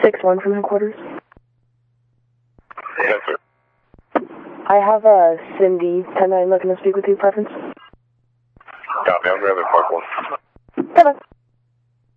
6-1 from headquarters. Yes, sir. I have a Cindy 10-9 looking to speak with you, preference. Copy, I'll grab it, Park 1. Bye-bye.